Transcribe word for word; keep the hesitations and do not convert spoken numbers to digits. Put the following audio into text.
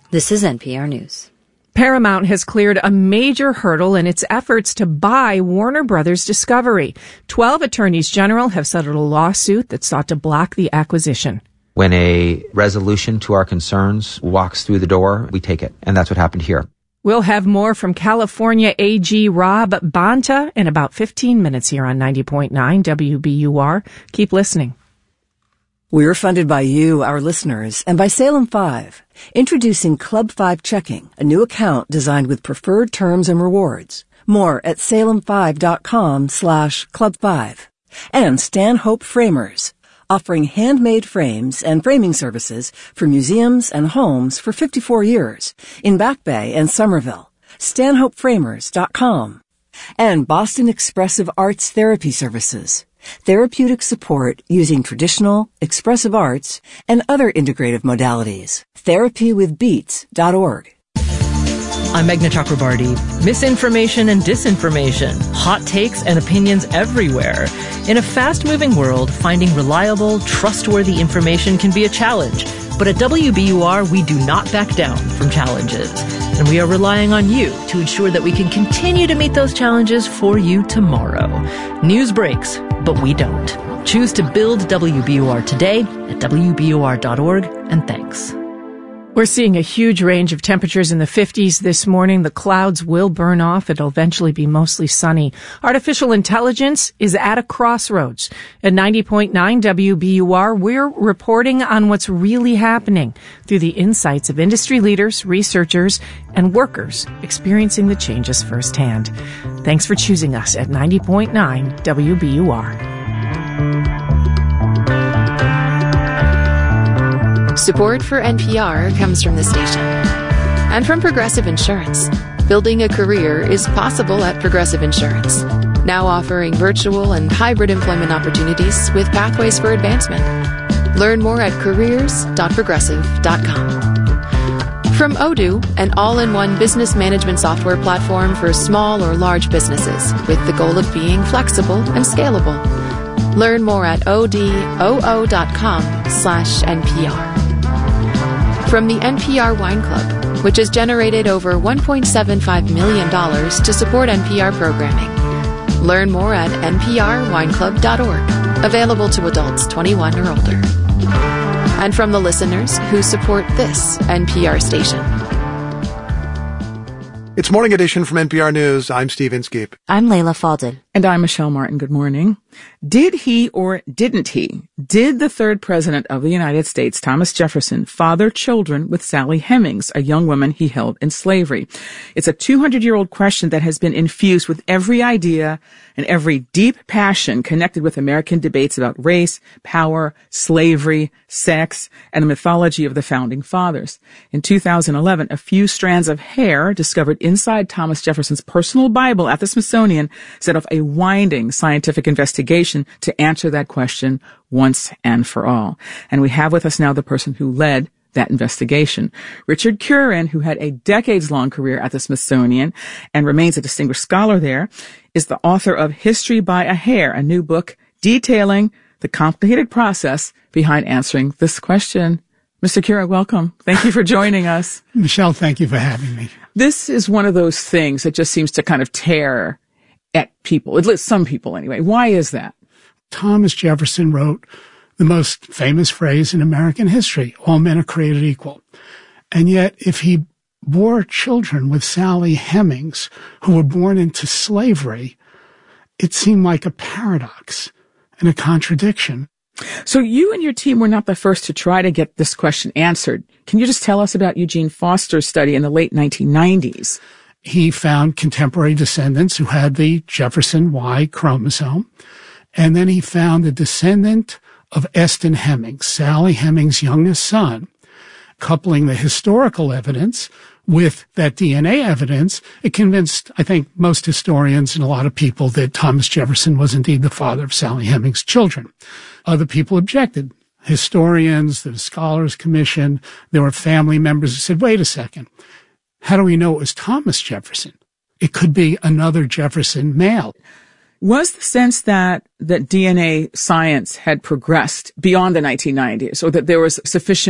This is N P R News. Paramount has cleared a major hurdle in its efforts to buy Warner Brothers Discovery. Twelve attorneys general have settled a lawsuit that sought to block the acquisition. When a resolution to our concerns walks through the door, we take it. And that's what happened here. We'll have more from California A G Rob Bonta in about fifteen minutes here on ninety point nine W B U R. Keep listening. We're funded by you, our listeners, and by Salem five. Introducing Club five Checking, a new account designed with preferred terms and rewards. More at salem five dot com slash club five. And Stanhope Framers, offering handmade frames and framing services for museums and homes for fifty-four years in Back Bay and Somerville. stanhope framers dot com. And Boston Expressive Arts Therapy Services, therapeutic support using traditional, expressive arts, and other integrative modalities. therapy with beats dot org. I'm Meghna Chakrabarty. Misinformation and disinformation, hot takes and opinions everywhere. In a fast-moving world, finding reliable, trustworthy information can be a challenge. But at W B U R, we do not back down from challenges. And we are relying on you to ensure that we can continue to meet those challenges for you tomorrow. News breaks, but we don't. Choose to build W B U R today at W B U R dot org, and thanks. We're seeing a huge range of temperatures in the fifties this morning. The clouds will burn off. It'll eventually be mostly sunny. Artificial intelligence is at a crossroads. At ninety point nine W B U R, we're reporting on what's really happening through the insights of industry leaders, researchers, and workers experiencing the changes firsthand. Thanks for choosing us at ninety point nine W B U R. Support for N P R comes from the station and from Progressive Insurance. Building a career is possible at Progressive Insurance, now offering virtual and hybrid employment opportunities with pathways for advancement. Learn more at careers dot progressive dot com. From Odoo, an all-in-one business management software platform for small or large businesses with the goal of being flexible and scalable. Learn more at odoo dot com slash N P R. From the N P R Wine Club, which has generated over one point seven five million dollars to support N P R programming. Learn more at N P R wine club dot org. Available to adults twenty-one or older. And from the listeners who support this N P R station. It's Morning Edition from N P R News. I'm Steve Inskeep. I'm Layla Falded. And I'm Michelle Martin. Good morning. Did he or didn't he? Did the third president of the United States, Thomas Jefferson, father children with Sally Hemings, a young woman he held in slavery? It's a two hundred year old question that has been infused with every idea and every deep passion connected with American debates about race, power, slavery, sex, and the mythology of the founding fathers. In two thousand eleven, a few strands of hair discovered inside Thomas Jefferson's personal Bible at the Smithsonian set off a winding scientific investigation to answer that question once and for all. And we have with us now the person who led that investigation. Richard Curran, who had a decades-long career at the Smithsonian and remains a distinguished scholar there, is the author of History by a Hair, a new book detailing the complicated process behind answering this question. Mister Curran, welcome. Thank you for joining us. Michelle, thank you for having me. This is one of those things that just seems to kind of tear at people, at least some people anyway. Why is that? Thomas Jefferson wrote the most famous phrase in American history, all men are created equal. And yet, if he bore children with Sally Hemings, who were born into slavery, it seemed like a paradox and a contradiction. So you and your team were not the first to try to get this question answered. Can you just tell us about Eugene Foster's study in the late nineteen nineties? He found contemporary descendants who had the Jefferson Y chromosome. And then he found a descendant of Eston Hemings, Sally Hemings' youngest son, coupling the historical evidence with that D N A evidence. It convinced, I think, most historians and a lot of people that Thomas Jefferson was indeed the father of Sally Hemings' children. Other people objected. Historians, the Scholars Commission, there were family members who said, wait a second. How do we know it was Thomas Jefferson? It could be another Jefferson male. Was the sense that, that D N A science had progressed beyond the nineteen nineties, or that there was sufficient